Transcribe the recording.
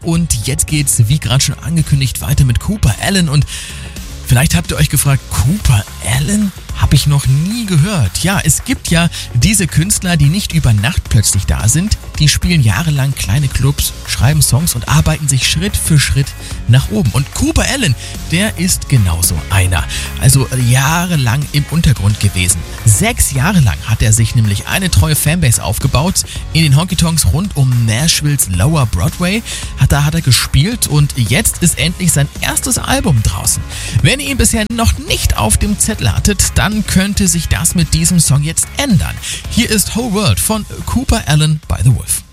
und jetzt geht's, wie gerade schon angekündigt, weiter mit Cooper Alan und vielleicht habt ihr euch gefragt, Cooper Alan? Habe ich noch nie gehört. Ja, es gibt ja diese Künstler, die nicht über Nacht plötzlich da sind. Die spielen jahrelang kleine Clubs, schreiben Songs und arbeiten sich Schritt für Schritt nach oben. Und Cooper Alan, der ist genauso einer. Also jahrelang im Untergrund gewesen. 6 Jahre lang hat er sich nämlich eine treue Fanbase aufgebaut. In den Honky-Tonks rund um Nashvilles Lower Broadway hat er gespielt und jetzt ist endlich sein erstes Album draußen. Wenn ihr ihn bisher noch nicht auf dem Zettel hattet, dann könnte sich das mit diesem Song jetzt ändern. Hier ist Whole World von Cooper Alan by The Wolf.